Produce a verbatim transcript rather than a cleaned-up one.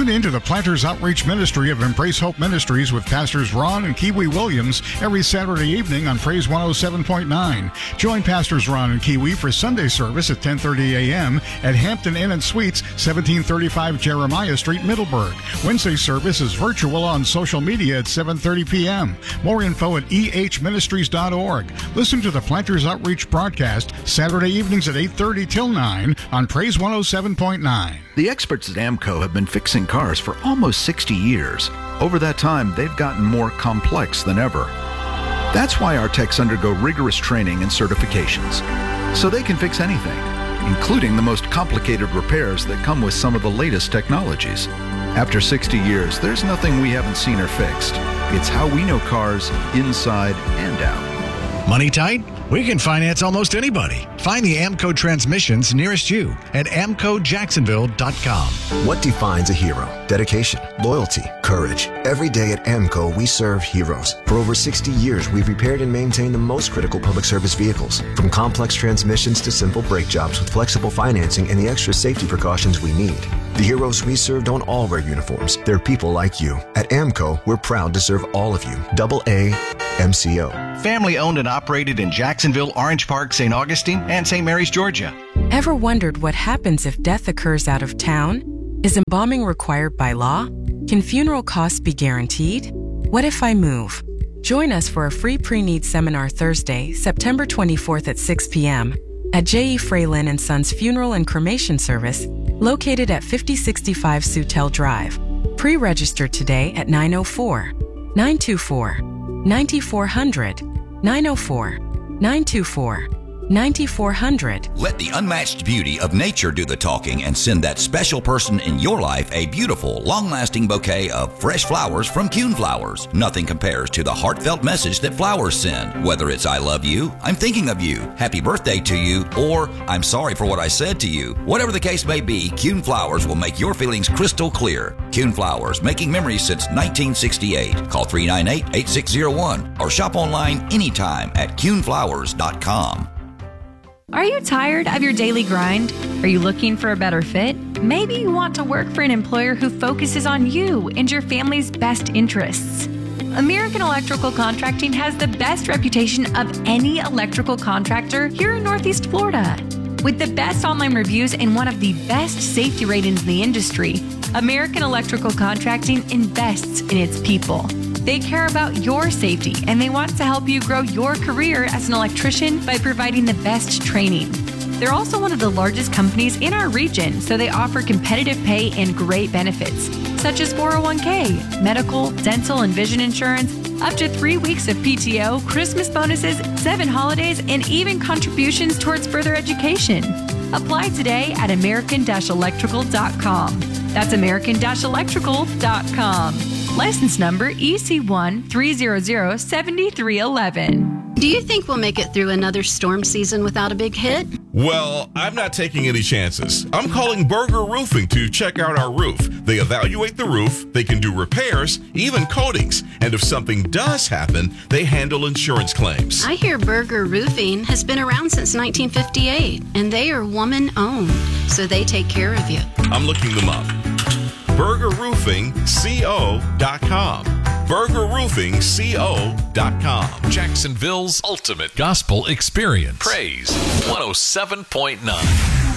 Tune in to the Planters Outreach Ministry of Embrace Hope Ministries with Pastors Ron and Kiwi Williams every Saturday evening on Praise one oh seven point nine. Join Pastors Ron and Kiwi for Sunday service at ten thirty a.m. at Hampton Inn and Suites, seventeen thirty-five Jeremiah Street, Middleburg. Wednesday service is virtual on social media at seven thirty p.m. More info at e h ministries dot org. Listen to the Planters Outreach broadcast Saturday evenings at eight thirty till nine on Praise one oh seven point nine. The experts at AMCO have been fixing cars for almost sixty years. Over that time, they've gotten more complex than ever. That's why our techs undergo rigorous training and certifications, so they can fix anything, including the most complicated repairs that come with some of the latest technologies. After sixty years, there's nothing we haven't seen or fixed. It's how we know cars inside and out. Money tight? We can finance almost anybody. Find the AMCO transmissions nearest you at amco jacksonville dot com. What defines a hero? Dedication, loyalty, courage. Every day at AMCO, we serve heroes. For over sixty years, we've repaired and maintained the most critical public service vehicles. From complex transmissions to simple brake jobs with flexible financing and the extra safety precautions we need. The heroes we serve don't all wear uniforms. They're people like you. At AMCO, we're proud to serve all of you. Double A M C O. Family owned and operated in Jacksonville, Orange Park, Saint Augustine, and Saint Mary's, Georgia. Ever wondered what happens if death occurs out of town? Is embalming required by law? Can funeral costs be guaranteed? What if I move? Join us for a free pre-need seminar Thursday, September twenty-fourth at six p.m. at J E. Fralin and Sons Funeral and Cremation Service, located at fifty sixty-five Sutel Drive. Pre-register today at nine oh four, nine two four, nine four zero zero, nine oh four, nine two four, nine four zero zero. Let the unmatched beauty of nature do the talking and send that special person in your life a beautiful, long-lasting bouquet of fresh flowers from Kuhn Flowers. Nothing compares to the heartfelt message that flowers send. Whether it's I love you, I'm thinking of you, happy birthday to you, or I'm sorry for what I said to you. Whatever the case may be, Kuhn Flowers will make your feelings crystal clear. Kuhn Flowers, making memories since nineteen sixty-eight. Call three nine eight, eight six zero one or shop online anytime at kuhn flowers dot com. Are you tired of your daily grind? Are you looking for a better fit? Maybe you want to work for an employer who focuses on you and your family's best interests. American Electrical Contracting has the best reputation of any electrical contractor here in Northeast Florida. With the best online reviews and one of the best safety ratings in the industry, American Electrical Contracting invests in its people. They care about your safety, and they want to help you grow your career as an electrician by providing the best training. They're also one of the largest companies in our region, so they offer competitive pay and great benefits, such as four oh one k, medical, dental, and vision insurance, up to three weeks of P T O, Christmas bonuses, seven holidays, and even contributions towards further education. Apply today at american electrical dot com. That's american electrical dot com. License number E C one three zero zero seven three one one. Do you think we'll make it through another storm season without a big hit? Well, I'm not taking any chances. I'm calling Berger Roofing to check out our roof. They evaluate the roof, they can do repairs, even coatings, and if something does happen, they handle insurance claims. I hear Berger Roofing has been around since nineteen fifty-eight, and they are woman-owned, so they take care of you. I'm looking them up. Berger Roofing Co dot com. Berger Roofing Co dot com. Jacksonville's ultimate gospel experience. Praise one oh seven point nine.